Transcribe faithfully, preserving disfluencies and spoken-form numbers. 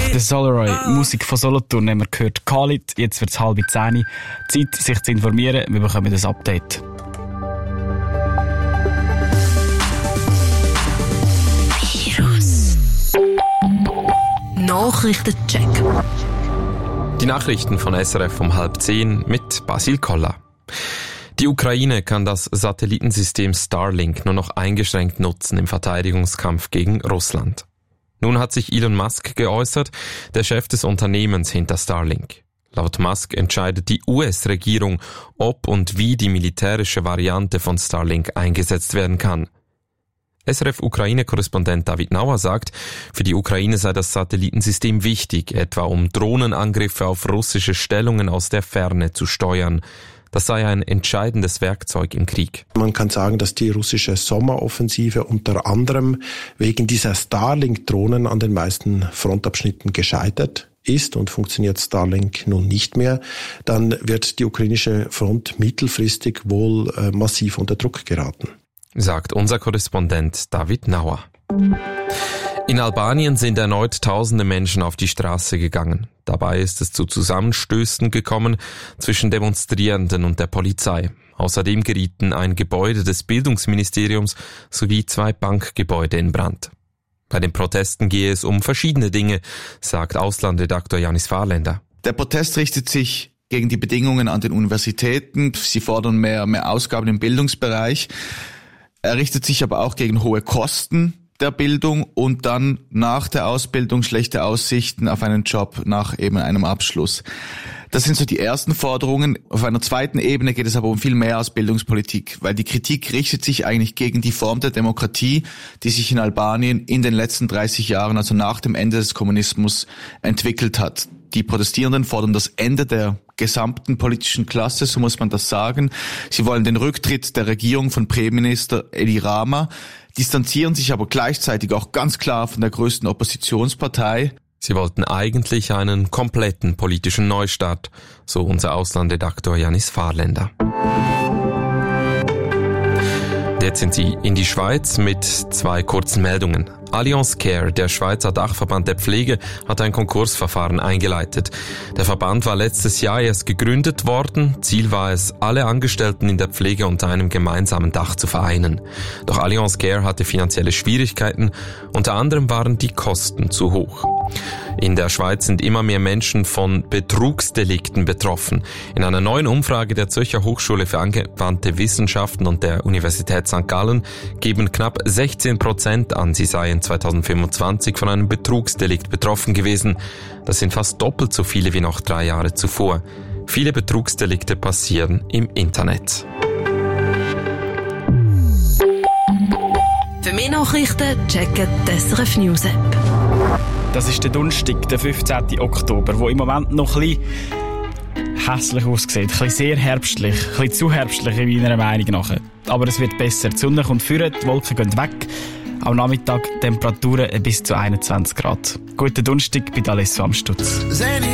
der Solaroy. Musik von Solothurn haben wir gehört. Khalid, jetzt wird es halb zehn. Zeit, sich zu informieren. Wir bekommen das Update. Virus. Nachrichtencheck. Die Nachrichten von S R F um halb zehn mit Basil Koller. Die Ukraine kann das Satellitensystem Starlink nur noch eingeschränkt nutzen im Verteidigungskampf gegen Russland. Nun hat sich Elon Musk geäußert, der Chef des Unternehmens hinter Starlink. Laut Musk entscheidet die U S-Regierung, ob und wie die militärische Variante von Starlink eingesetzt werden kann. S R F-Ukraine-Korrespondent David Nauer sagt, für die Ukraine sei das Satellitensystem wichtig, etwa um Drohnenangriffe auf russische Stellungen aus der Ferne zu steuern. Das sei ein entscheidendes Werkzeug im Krieg. Man kann sagen, dass die russische Sommeroffensive unter anderem wegen dieser Starlink-Drohnen an den meisten Frontabschnitten gescheitert ist und funktioniert Starlink nun nicht mehr, dann wird die ukrainische Front mittelfristig wohl äh, massiv unter Druck geraten. Sagt unser Korrespondent David Nauer. In Albanien sind erneut tausende Menschen auf die Straße gegangen. Dabei ist es zu Zusammenstößen gekommen zwischen Demonstrierenden und der Polizei. Außerdem gerieten ein Gebäude des Bildungsministeriums sowie zwei Bankgebäude in Brand. Bei den Protesten gehe es um verschiedene Dinge, sagt Auslandredaktor Janis Fahrländer. Der Protest richtet sich gegen die Bedingungen an den Universitäten. Sie fordern mehr, mehr Ausgaben im Bildungsbereich. Er richtet sich aber auch gegen hohe Kosten der Bildung und dann nach der Ausbildung schlechte Aussichten auf einen Job nach eben einem Abschluss. Das sind so die ersten Forderungen. Auf einer zweiten Ebene geht es aber um viel mehr als Bildungspolitik, weil die Kritik richtet sich eigentlich gegen die Form der Demokratie, die sich in Albanien in den letzten dreißig Jahren, also nach dem Ende des Kommunismus, entwickelt hat. Die Protestierenden fordern das Ende der gesamten politischen Klasse, so muss man das sagen. Sie wollen den Rücktritt der Regierung von Premierminister Edi Rama, distanzieren sich aber gleichzeitig auch ganz klar von der größten Oppositionspartei. Sie wollten eigentlich einen kompletten politischen Neustart, so unser Auslandredaktor Janis Fahrländer. Jetzt sind Sie in die Schweiz mit zwei kurzen Meldungen. Allianz Care, der Schweizer Dachverband der Pflege, hat ein Konkursverfahren eingeleitet. Der Verband war letztes Jahr erst gegründet worden. Ziel war es, alle Angestellten in der Pflege unter einem gemeinsamen Dach zu vereinen. Doch Allianz Care hatte finanzielle Schwierigkeiten. Unter anderem waren die Kosten zu hoch. In der Schweiz sind immer mehr Menschen von Betrugsdelikten betroffen. In einer neuen Umfrage der Zürcher Hochschule für angewandte Wissenschaften und der Universität Sankt Gallen geben knapp sechzehn Prozent an, sie seien zweitausendfünfundzwanzig von einem Betrugsdelikt betroffen gewesen. Das sind fast doppelt so viele wie noch drei Jahre zuvor. Viele Betrugsdelikte passieren im Internet. Für mehr Nachrichten checken die S R F News App. Das ist der Donnerstag, der fünfzehnten Oktober, wo im Moment noch ein bisschen hässlich aussieht. Ein bisschen sehr herbstlich, ein bisschen zu herbstlich in meiner Meinung nach. Aber es wird besser. Die Sonne kommt führen, die Wolken gehen weg. Am Nachmittag Temperaturen bis zu einundzwanzig Grad. Guten Donnerstag bei D'Alessio am Stutz.